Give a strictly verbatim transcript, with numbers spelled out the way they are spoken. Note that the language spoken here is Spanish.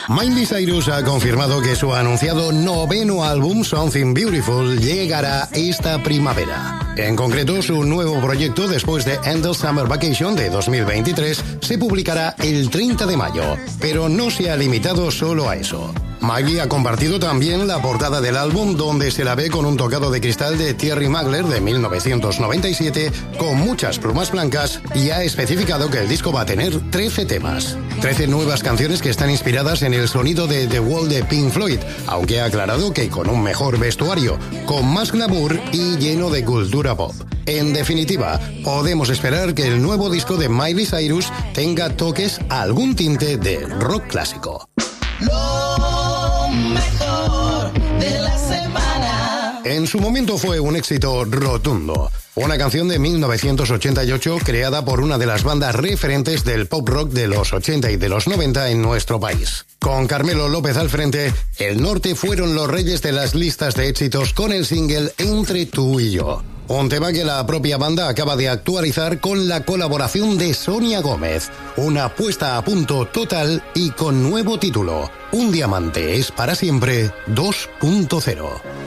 Miley Cyrus ha confirmado que su anunciado noveno álbum, Something Beautiful, llegará esta primavera. En concreto, su nuevo proyecto, después de Endless Summer Vacation de dos mil veintitrés, se publicará el treinta de mayo, pero no se ha limitado solo a eso. Miley ha compartido también la portada del álbum, donde se la ve con un tocado de cristal de Thierry Mugler de mil novecientos noventa y siete con muchas plumas blancas, y ha especificado que el disco va a tener trece temas. trece nuevas canciones que están inspiradas en el sonido de The Wall de Pink Floyd, aunque ha aclarado que con un mejor vestuario, con más glamour y lleno de cultura pop. En definitiva, podemos esperar que el nuevo disco de Miley Cyrus tenga toques a algún tinte de rock clásico. Lo mejor de la semana. En su momento fue un éxito rotundo. Una canción de mil novecientos ochenta y ocho creada por una de las bandas referentes del pop rock de los ochenta y de los noventa en nuestro país. Con Carmelo López al frente, El Norte fueron los reyes de las listas de éxitos con el single Entre tú y yo. Un tema que la propia banda acaba de actualizar con la colaboración de Sonia Gómez. Una puesta a punto total y con nuevo título. Un diamante es para siempre dos punto cero.